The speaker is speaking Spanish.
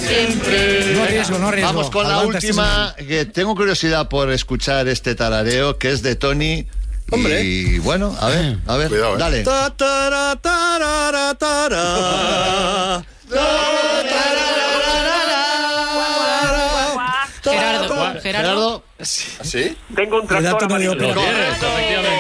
siempre. No arriesgo. Vamos con la última, que tengo curiosidad por escuchar este tarareo, que es de Tony. Hombre. Y bueno, a ver, Cuidado, dale. Gerardo. Gerardo. ¿Sí? Tengo un tractor Cuidado, amarillo. Mario. Correcto, efectivamente.